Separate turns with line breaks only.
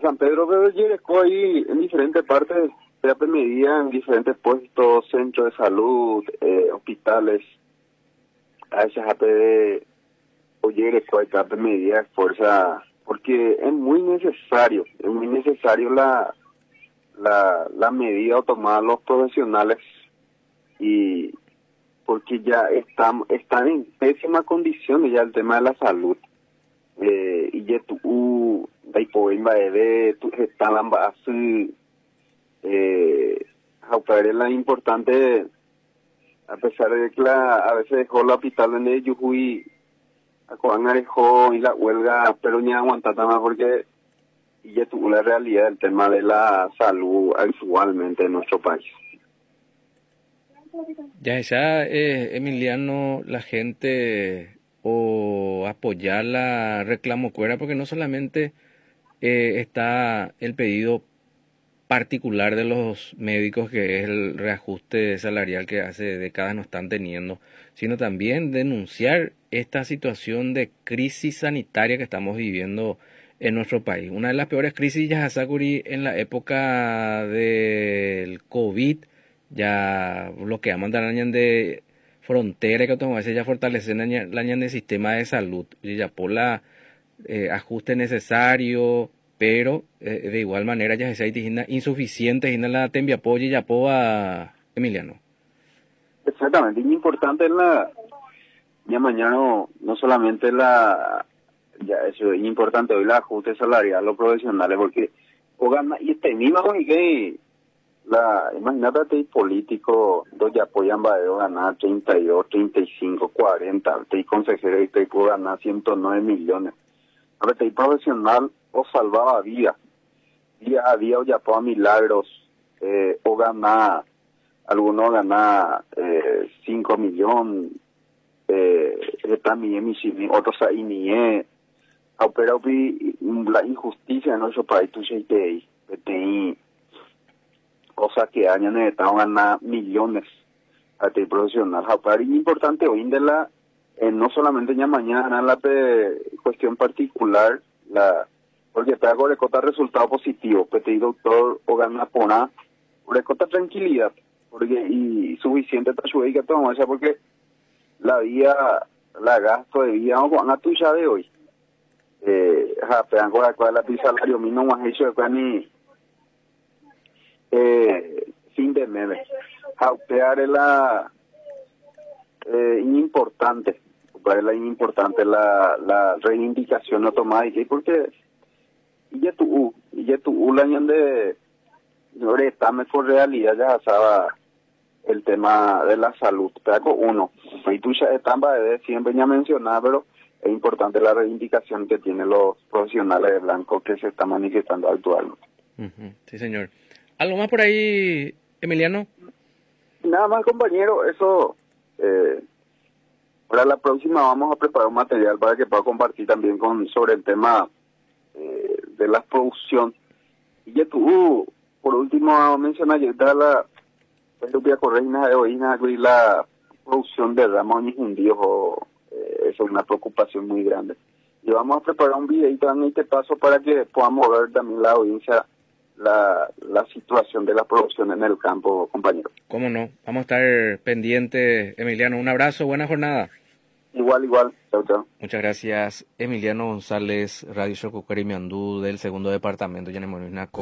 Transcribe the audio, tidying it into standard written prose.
San Pedro de Yereco ahí en diferentes partes se medían diferentes puestos, centros de salud, hospitales, a esas APD o Yereco hay que medidas de fuerza, porque es muy necesario la medida tomada los profesionales y porque ya están en pésima condición ya el tema de la salud. Y ya tú están así la importante a pesar de que a veces dejó el hospital en el Yujuy dejó y la huelga pero ni aguanta más porque y ya tuvo la realidad del tema de la salud actualmente en nuestro país.
Ya, Emiliano, la gente o apoyar la reclamo cuera, porque no solamente está el pedido particular de los médicos, que es el reajuste salarial que hace décadas no están teniendo, sino también denunciar esta situación de crisis sanitaria que estamos viviendo en nuestro país. Una de las peores crisis, ya Sakuri, en la época del COVID, ya bloqueamos la año de frontera que tomamos ya fortalecer el año de sistema de salud y ya por la ajuste necesario, pero de igual manera ya se hay insuficiente en la tembia apoyo y ya a Emiliano.
Exactamente, y importante ya mañana no solamente ya eso es importante hoy el ajuste salarial los profesionales porque o gana y mismo y que imagínate el político donde apoyan va a ganar 32, 35, 40, el consejero y te puede ganar 109 millones. Ahora el profesional o salvaba vida a día o ya por milagros o ganar algunos ganar 5 millones también otros ahí ni pero la injusticia en nuestro país tú sé que cosas que años necesitamos ganar millones a ti profesional. Es importante hoy de no solamente ya mañana la cuestión particular porque te hago recota resultado positivo, que doctor o gana pona recota tranquilidad porque y suficiente que tomamos porque la vía la gasto de vida vamos a tuya de hoy pegan con la cual la salario mínimo más hecho de ni fin de mes jaupear es importante la reivindicación automática y porque ya tu año de está mejor realidad ya estaba el tema de la salud pero uno y tú ya están siempre ya mencionaba pero es importante la reivindicación que tienen los profesionales de blanco que se están manifestando actualmente.
Sí, señor. ¿Algo más por ahí, Emiliano?
Nada más, compañero, eso para la próxima vamos a preparar un material para que pueda compartir también sobre el tema de la producción. Y ya tú, por último, mencionaste la producción de ramos y jundíos, eso es una preocupación muy grande. Y vamos a preparar un videito en este paso para que podamos ver también la audiencia la situación de la producción en el campo, compañero.
¿Cómo no? Vamos a estar pendientes, Emiliano. Un abrazo, buena jornada.
Igual. Chao, chao.
Muchas gracias, Emiliano González, Radio Show Cucarimiandú del segundo departamento.